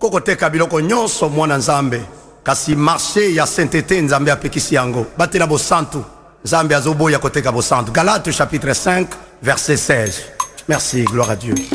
okokoteka biloko nyonso mwana nzambe kasi marché ya sainteté nzambe apekisi yango batela bosantu nzambe azoboya koteka bosantu. Galates chapitre 5 verset 16. Merci, gloire à Dieu.